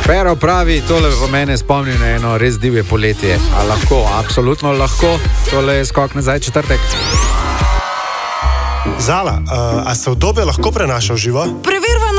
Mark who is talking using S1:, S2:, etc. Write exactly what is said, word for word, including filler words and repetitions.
S1: Pero pravi, tole v mene spomni na eno res divje poletje. A lahko, absolutno lahko. Tole je skok nazaj četrtek.
S2: Zala, uh, a se obdobje lahko prenaša v živo?
S3: Preverva